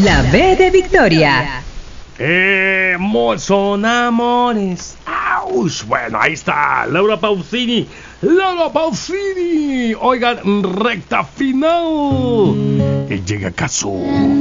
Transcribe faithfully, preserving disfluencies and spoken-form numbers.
La B de Victoria. Eh, mo- son amores. ¡Auch! Bueno, ahí está, Laura Pausini. Laura Pausini. Oigan, recta final. Y llega Kazu.